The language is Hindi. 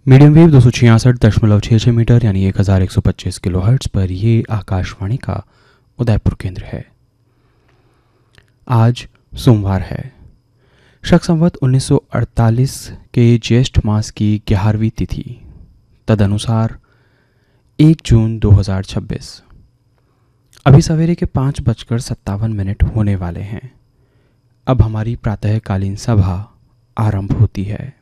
मीडियम वेव 266.66 मीटर यानी 1125 किलोहर्ट्ज़ पर ये आकाशवाणी का उदयपुर केंद्र है। आज सोमवार है। शक संवत 1948 के ज्येष्ठ मास की 11वीं तिथि, तदनुसार 1 जून 2026। अभी सवेरे के 5:57 होने वाले हैं। अब हमारी प्रातःकालीन सभा आरंभ होती है।